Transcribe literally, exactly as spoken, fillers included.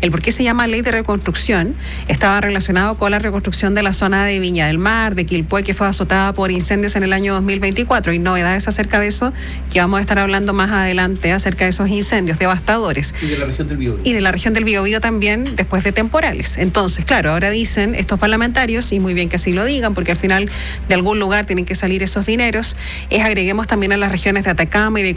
el por qué se llama ley de reconstrucción estaba relacionado con la reconstrucción de la zona de Viña del Mar, de Quilpué, que fue azotada por incendios en el año dos mil veinticuatro. Hay novedades acerca de eso que vamos a estar hablando más adelante, acerca de esos incendios devastadores. Y de la región del Biobío. Y de la región del Biobío también, después de temporales. Entonces, claro, ahora dicen estos parlamentarios, y muy bien que así lo digan, porque al final de algún lugar tienen que salir esos dineros, es agreguemos también a las regiones de Atacama y de